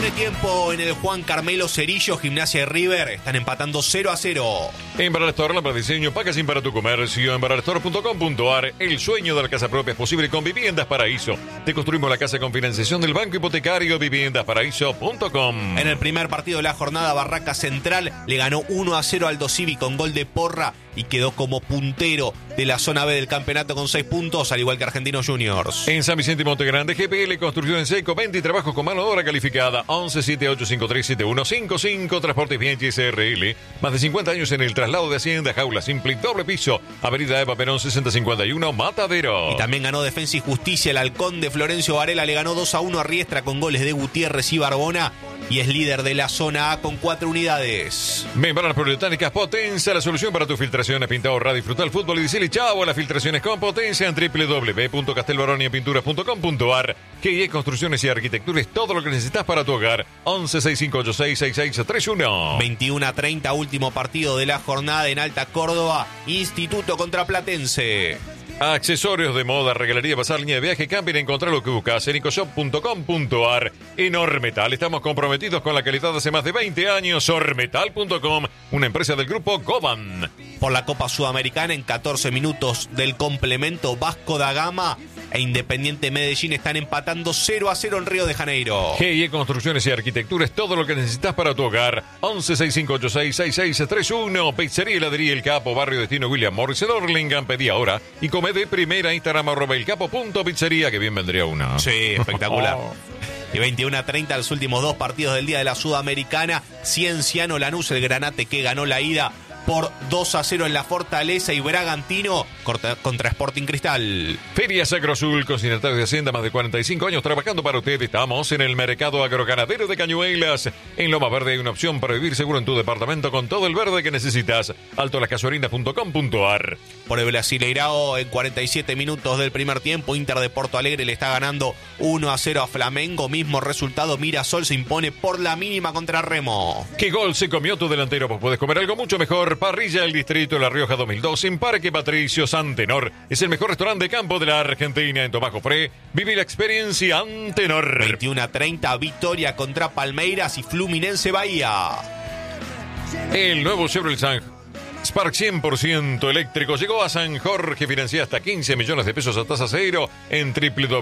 Tiempo en el Juan Carmelo Cerillo, Gimnasia y River están empatando 0-0. En Barralestor, para diseño, packaging para tu comercio. En barralestor.com.ar, el sueño de la casa propia es posible con Viviendas Paraíso. Te construimos la casa con financiación del Banco Hipotecario. Viviendasparaíso.com. En el primer partido de la jornada, Barraca Central le ganó 1-0 al Dosivi con gol de Porra y quedó como puntero de la zona B del campeonato con 6 puntos, al igual que Argentinos Juniors. En San Vicente y Montegrande, GPL Construcción en Seco, 20 y trabajos con mano de obra calificada. 1178537155, Transportes Bianchi SRL. Más de 50 años en el traslado de Hacienda, jaula simple y doble piso. Avenida Eva Perón 6051, Matadero. Y también ganó Defensa y Justicia. El Halcón de Florencio Varela le ganó 2-1 a Riestra con goles de Gutiérrez y Barbona. Y es líder de la zona A con 4 unidades. Membranas Poliuretánicas Potencia, la solución para tus filtraciones, pintado, radio y frutal, fútbol y diésel y chavo. Las filtraciones con Potencia en www.castelbaroniapinturas.com.ar. GIE Construcciones y Arquitectura es todo lo que necesitas para tu hogar. 1165866631. 21-30, último partido de la jornada en Alta Córdoba. Instituto contra Platense. Accesorios de moda, regalería, pasar línea de viaje, camping, encontrar lo que buscas en ecoshop.com.ar. En Ormetal estamos comprometidos con la calidad hace más de 20 años. Ormetal.com, una empresa del grupo Goban. Por la Copa Sudamericana, en 14 minutos del complemento, Vasco da Gama e Independiente Medellín están empatando 0-0 en Río de Janeiro. GIE Construcciones y Arquitectura es todo lo que necesitas para tu hogar. 1165866631. Pizzería y Heladería El Capo, Barrio Destino William Morris en Orlingham. Pedí ahora y come de primera. Instagram @elcapo.pizzería, que bien vendría una. Sí, espectacular. Y 21-30, los últimos 2 partidos del día de la Sudamericana. Cienciano Lanús, el Granate que ganó la ida por 2-0 en la Fortaleza, y Bragantino contra Sporting Cristal. Feria Sacro Azul, consignatarios de Hacienda, más de 45 años trabajando para usted. Estamos en el mercado agroganadero de Cañuelas. En Loma Verde hay una opción para vivir seguro en tu departamento con todo el verde que necesitas. altolascasuarinas.com.ar. Por el Brasileirao, en 47 minutos del primer tiempo, Inter de Porto Alegre le está ganando 1-0 a Flamengo. Mismo resultado, Mirasol se impone por la mínima contra Remo. ¿Qué gol se comió tu delantero? Pues puedes comer algo mucho mejor. Parrilla El Distrito de La Rioja 2002 en Parque Patricio Santenor. Es el mejor restaurante de campo de la Argentina. En Tomás Jofré, viví la experiencia Antenor. 21-30, Victoria contra Palmeiras y Fluminense Bahía. El nuevo Chevrolet Spark 100% eléctrico llegó a San Jorge. Financia hasta 15 millones de pesos a tasa cero en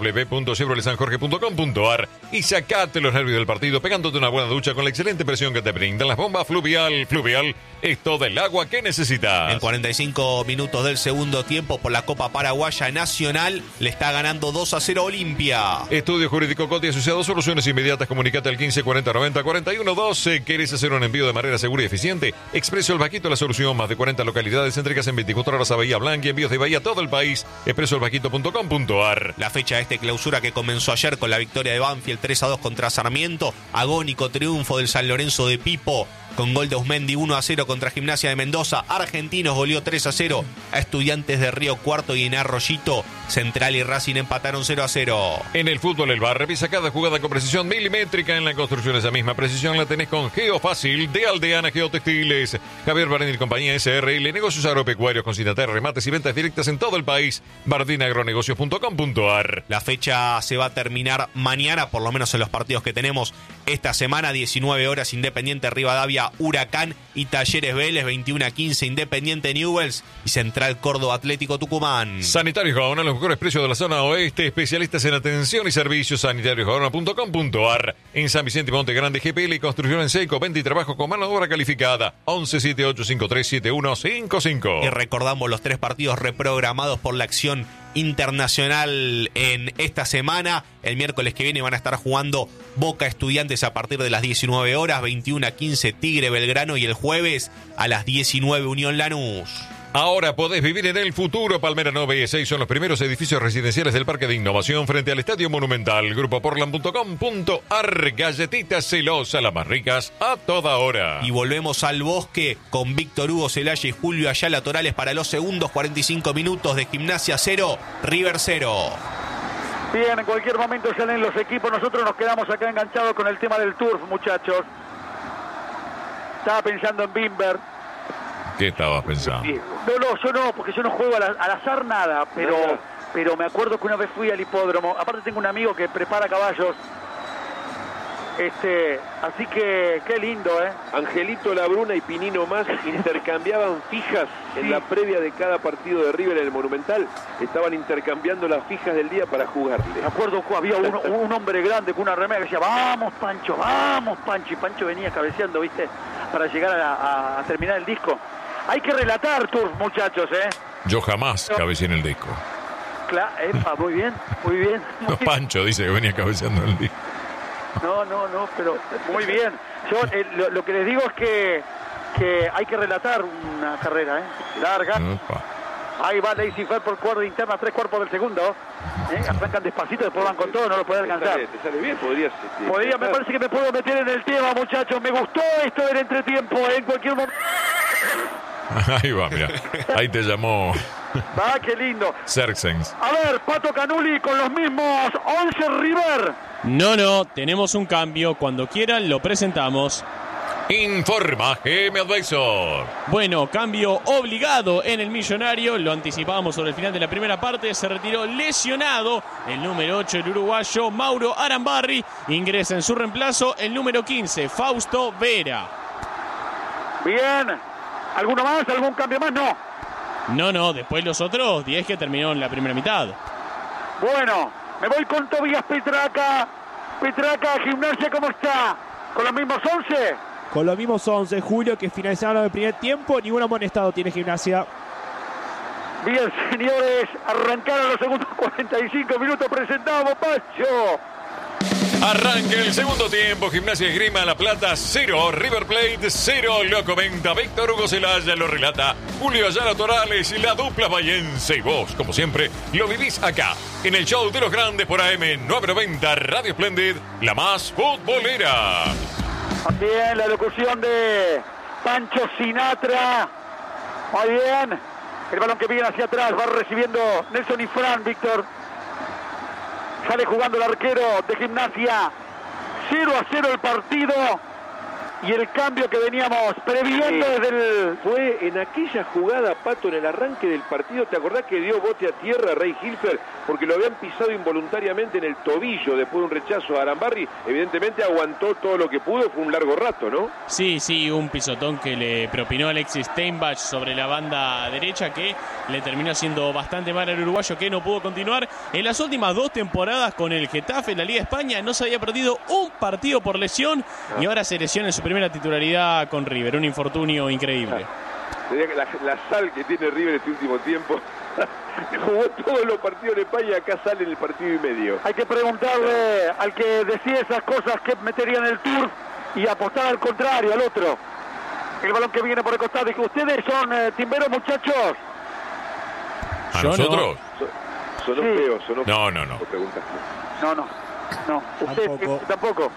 www.chevroletsanjorge.com.ar. Y sacate los nervios del partido pegándote una buena ducha con la excelente presión que te brindan las bombas Fluvial. Fluvial es todo el agua que necesitas. En 45 minutos del segundo tiempo, por la Copa Paraguaya Nacional, le está ganando 2-0 Olimpia. Estudio Jurídico Coti Asociado, soluciones inmediatas. Comunicate al 15 40 90 41 12. ¿Querés hacer un envío de manera segura y eficiente? Expreso El Vaquito, la solución. Más de 40 localidades, entregas en 24 horas a Bahía Blanca y envíos de Bahía a todo el país. expresoelvaquito.com.ar. La fecha de clausura, que comenzó ayer con la victoria de Banfield 3-2 contra Sarmiento. Agónico triunfo del San Lorenzo de Pipo con gol de Usmendi, 1-0 contra Gimnasia de Mendoza. Argentinos goleó 3-0 a Estudiantes de Río Cuarto, y en Arroyito, Central y Racing empataron 0-0. En el fútbol El Bar, revisa cada jugada con precisión milimétrica. En la construcción esa misma precisión la tenés con Geofácil de Aldeana Geotextiles. Javier Bardín y compañía SRL, negocios agropecuarios, consignatarios, remates y ventas directas en todo el país. bardinagronegocios.com.ar. La fecha se va a terminar mañana, por lo menos en los partidos que tenemos esta semana. 19 horas Independiente Rivadavia Huracán, y Talleres Vélez. 21-15 Independiente Newell's y Central Córdoba Atlético Tucumán. Sanitarios Gaona, los mejores precios de la zona oeste, especialistas en atención y servicios. sanitariosgaona.com.ar. En San Vicente y Montegrande, GPL y Construcción en Seco, venta y trabajo con mano de obra calificada. 1178537155. Y recordamos los 3 partidos reprogramados por la acción internacional en esta semana. El miércoles que viene van a estar jugando Boca Estudiantes a partir de las 19 horas, 21-15 Tigre Belgrano, y el jueves a las 19 Unión Lanús. Ahora podés vivir en el futuro. Palmera 9 y 6 son los primeros edificios residenciales del Parque de Innovación frente al Estadio Monumental. Grupoportland.com.ar. Galletitas Celosa, las más ricas a toda hora. Y volvemos al bosque con Víctor Hugo Celaya y Julio Ayala Torales para los segundos 45 minutos de Gimnasia 0, River 0. Bien, en cualquier momento salen los equipos. Nosotros nos quedamos acá enganchados con el tema del turf, muchachos. Estaba pensando en Bimber. ¿Qué estabas pensando? No, yo no, porque yo no juego al azar nada, pero me acuerdo que una vez fui al hipódromo. Aparte tengo un amigo que prepara caballos Así que qué lindo, Angelito Labruna y Pinino Más intercambiaban fijas en la previa de cada partido de River en el Monumental. Estaban intercambiando las fijas del día para jugarle. Me acuerdo que había un hombre grande con una remera que decía, vamos Pancho, y Pancho venía cabeceando, ¿viste? Para llegar a terminar el disco. Hay que relatar, Turf, muchachos, Yo jamás cabeceé en el disco. Claro, muy bien. No, Pancho dice que venía cabeceando en el disco. No, pero muy bien. Yo lo que les digo es que hay que relatar una carrera, larga. Opa. Ahí va Lazy Fer por cuerda interna, 3 cuerpos del segundo. Arrancan despacito, después van con todo, no lo puede alcanzar. Te sale bien, podrías... Me parece que me puedo meter en el tema, muchachos. Me gustó esto del entretiempo, en cualquier momento. Ahí va, mira. Ahí te llamó Qué lindo. Xerxes. A ver, Pato Canuli con los mismos 11 River. No, tenemos un cambio. Cuando quieran lo presentamos. Informa GM Advisor. Bueno, cambio obligado en el Millonario. Lo anticipábamos sobre el final de la primera parte. Se retiró lesionado el número 8, el uruguayo Mauro Arambarri. Ingresa en su reemplazo el número 15, Fausto Vera. Bien. ¿Alguno más? ¿Algún cambio más? No. Después los otros 10 que terminaron la primera mitad. Bueno, me voy con Tobías Petraca. Gimnasia, ¿cómo está? ¿Con los mismos 11? Con los mismos 11, Julio, que finalizaron el primer tiempo. Ningún amonestado tiene Gimnasia. Bien, señores, arrancaron los segundos 45 minutos. Presentamos, Pancho. Arranca el segundo tiempo. Gimnasia Esgrima La Plata 0, River Plate 0. Lo comenta Víctor Hugo Celaya, lo relata Julio Ayala Torales y la dupla bahiense. Y vos, como siempre, lo vivís acá, en el show de los grandes por AM 990 Radio Splendid, la más futbolera. Bien, la locución de Pancho Sinatra. Muy bien. El balón que viene hacia atrás, va recibiendo Nelson y Fran, Víctor. Sale jugando el arquero de Gimnasia. 0-0 el partido. Y el cambio que veníamos previendo desde el... Fue en aquella jugada, Pato, en el arranque del partido. ¿Te acordás que dio bote a tierra a Rey Hilfer? Porque lo habían pisado involuntariamente en el tobillo después de un rechazo a Arambarri. Evidentemente aguantó todo lo que pudo. Fue un largo rato, ¿no? Sí, un pisotón que le propinó Alexis Steinbach sobre la banda derecha, que le terminó haciendo bastante mal al uruguayo, que no pudo continuar. En las últimas 2 temporadas con el Getafe en la Liga de España no se había perdido un partido por lesión y ahora se lesiona en su primera titularidad con River. Un infortunio increíble. La sal que tiene River este último tiempo. Jugó todos los partidos en España, acá sale en el partido y medio. Hay que preguntarle al que decía esas cosas qué metería en el Turf y apostar al contrario, al otro. El balón que viene por el costado. ¿Ustedes son timberos, muchachos? ¿A nosotros? Son feos, son No. No. ¿Ustedes tampoco?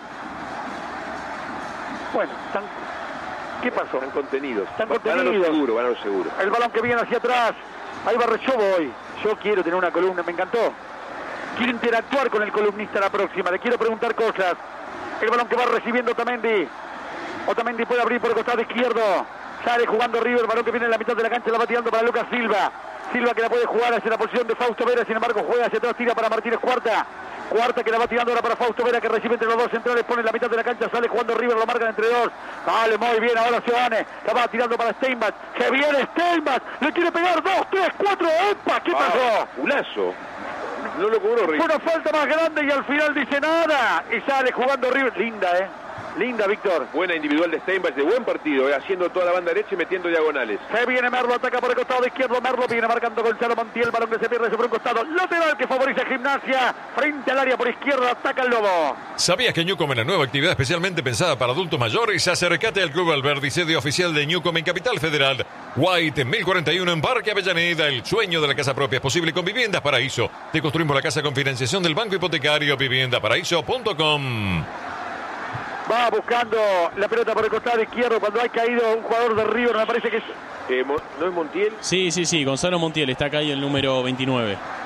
Bueno, ¿qué pasó? Están contenidos. Van a lo seguro. El balón que viene hacia atrás. Ahí va, yo voy. Yo quiero tener una columna, me encantó. Quiero interactuar con el columnista la próxima. Le quiero preguntar cosas. El balón que va recibiendo Otamendi. Otamendi puede abrir por el costado izquierdo. Sale jugando River. El balón que viene en la mitad de la cancha. La va tirando para Lucas Silva. Silva que la puede jugar hacia la posición de Fausto Vera. Sin embargo, juega hacia atrás. Tira para Martínez Cuarta. Cuarta que la va tirando ahora para Fausto Vera, que recibe entre los dos centrales, pone en la mitad de la cancha, sale jugando River, lo marcan entre dos. Vale, muy bien, ahora Ciudadanes, la va tirando para Steinbach, que viene Steinbach, le quiere pegar 2, 3, 4, ¡epa! ¿Qué pasó? Ulazo. No lo cobró River. Fue una falta más grande y al final dice nada. Y sale jugando River. Linda, Víctor. Buena individual de Steinbach, de buen partido, haciendo toda la banda derecha y metiendo diagonales. Se viene Merlo, ataca por el costado izquierdo. Merlo viene marcando Gonzalo Montiel, balón que se pierde sobre un costado. Lateral que favorece a Gimnasia. Frente al área por izquierda, ataca el Lobo. ¿Sabías que Newcom es la nueva actividad especialmente pensada para adultos mayores? Acércate al Club Alberdi, sede oficial de Newcom en Capital Federal. White, en 1041 en Parque Avellaneda. El sueño de la casa propia es posible con Viviendas Paraíso. Te construimos la casa con financiación del Banco Hipotecario. Viviendaparaíso.com. Va buscando la pelota por el costado izquierdo cuando ha caído un jugador de River, me parece que es... ¿No es Montiel? Sí, Gonzalo Montiel, está caído el número 29.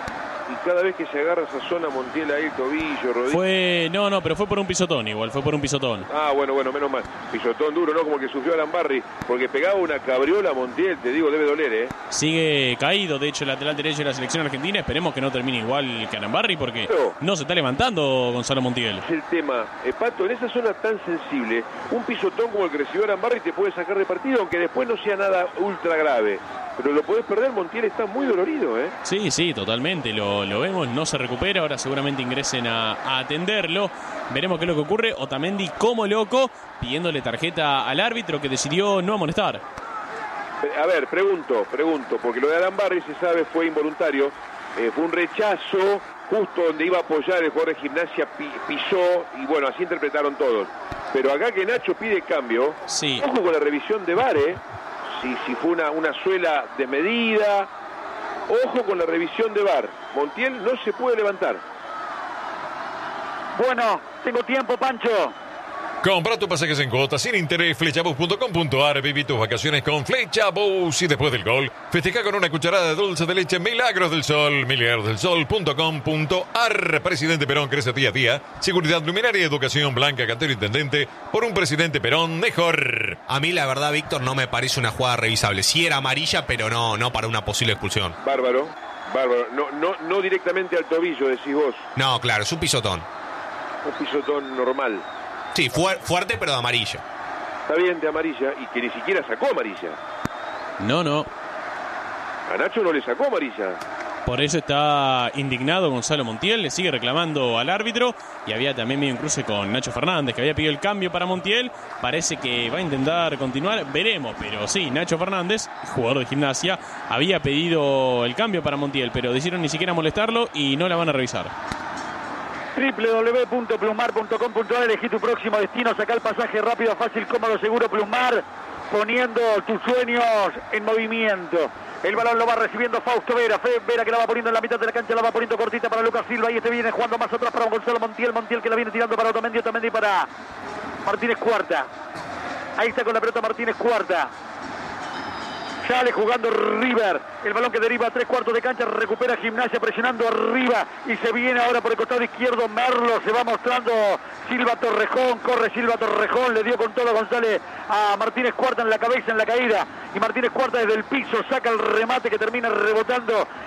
y cada vez que se agarra esa zona Montiel ahí, tobillo, rodilla. Pero fue por un pisotón igual, fue por un pisotón. Ah, bueno, menos mal. Pisotón duro, ¿no? Como que sufrió Arambarri, porque pegaba una cabriola a Montiel, te digo, debe doler, ¿eh? Sigue caído, de hecho, el lateral derecho de la selección argentina. Esperemos que no termine igual que Arambarri, porque no se está levantando Gonzalo Montiel. Es el tema, Pato, en esa zona tan sensible, un pisotón como el que recibió Arambarri te puede sacar de partido, aunque después no sea nada ultra grave. Pero lo podés perder, Montiel está muy dolorido, ¿eh? Sí, totalmente, lo vemos, no se recupera, ahora seguramente ingresen a atenderlo. Veremos qué es lo que ocurre. Otamendi como loco, pidiéndole tarjeta al árbitro que decidió no amonestar. A ver, pregunto, porque lo de Arambarri se sabe fue involuntario, fue un rechazo justo donde iba a apoyar el jugador de Gimnasia, pisó, y bueno, así interpretaron todos. Pero acá que Nacho pide cambio, sí. Ojo con la revisión de VAR, si fue una suela desmedida, ojo con la revisión de VAR. Montiel no se puede levantar. Bueno, tengo tiempo, Pancho. Compra tus pasajes en cuotas sin interés, flechabus.com.ar. Viví tus vacaciones con Flechabus. Y después del gol, festeja con una cucharada de dulce de leche Milagros del Sol. Milagrosdelsol.com.ar. Presidente Perón crece día a día. Seguridad luminaria y educación. Blanca Cantero Intendente. Por un presidente Perón mejor. A mí, la verdad, Víctor, no me parece una jugada revisable. Sí era amarilla, pero no para una posible expulsión. Bárbaro. No directamente al tobillo, decís vos. No, claro, es un pisotón. Un pisotón normal. Sí, fuerte, pero de amarilla. Está bien, de amarilla, y que ni siquiera sacó amarilla. No. A Nacho no le sacó amarilla. Por eso está indignado Gonzalo Montiel, le sigue reclamando al árbitro. Y había también medio un cruce con Nacho Fernández, que había pedido el cambio para Montiel. Parece que va a intentar continuar, veremos. Pero sí, Nacho Fernández, jugador de Gimnasia, había pedido el cambio para Montiel, pero decidieron ni siquiera molestarlo y no la van a revisar. www.plusmar.com.ar. Elegí tu próximo destino, saca el pasaje rápido, fácil, cómodo, seguro. Plusmar, poniendo tus sueños en movimiento. El balón lo va recibiendo Fausto Vera. Vera que la va poniendo en la mitad de la cancha, la va poniendo cortita para Lucas Silva. Y viene jugando más atrás para Gonzalo Montiel. Montiel que la viene tirando para Otamendi para Martínez Cuarta. Ahí está con la pelota Martínez Cuarta. Sale jugando River, el balón que deriva a 3/4 de cancha, recupera Gimnasia presionando arriba y se viene ahora por el costado izquierdo Merlo, se va mostrando Silva Torrejón, corre Silva Torrejón, le dio con todo González a Martínez Cuarta en la cabeza, en la caída, y Martínez Cuarta desde el piso saca el remate que termina rebotando